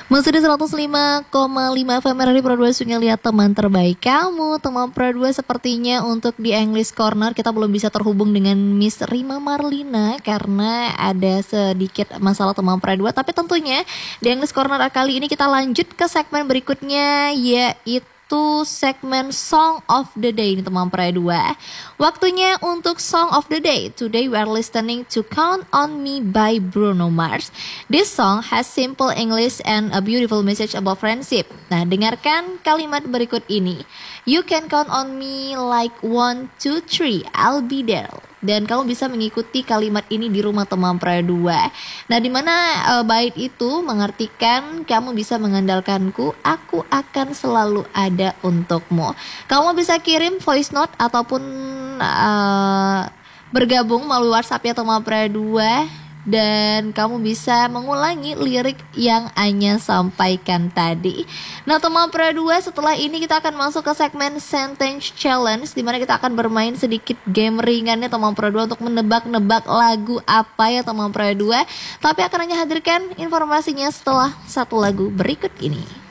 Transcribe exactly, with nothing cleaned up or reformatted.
Masih di seratus lima koma lima F M R D Pro dua Sungai Liat, teman terbaik kamu. Teman Pro dua, sepertinya untuk di English Corner kita belum bisa terhubung dengan Miss Rima Marlina karena ada sedikit masalah teman Pro dua. Tapi tentunya di English Corner kali ini kita lanjut ke segmen berikutnya, yaitu itu segmen Song of the Day ini teman Pra dua. Waktunya untuk Song of the Day. Today we are listening to Count on Me by Bruno Mars. This song has simple English and a beautiful message about friendship. Nah, dengarkan kalimat berikut ini. You can count on me like one, two, three, I'll be there. Dan kamu bisa mengikuti kalimat ini di rumah teman Pra dua. Nah, di mana e, bait itu mengartikan kamu bisa mengandalkanku, aku akan selalu ada untukmu. Kamu bisa kirim voice note ataupun e, bergabung melalui WhatsApp ya teman Pra dua. Dan kamu bisa mengulangi lirik yang Anya sampaikan tadi. Nah teman Pra dua, setelah ini kita akan masuk ke segmen Sentence Challenge, dimana kita akan bermain sedikit game ringannya teman Pra dua untuk menebak-nebak lagu apa ya teman Pra dua. Tapi akan hanya hadirkan informasinya setelah satu lagu berikut ini.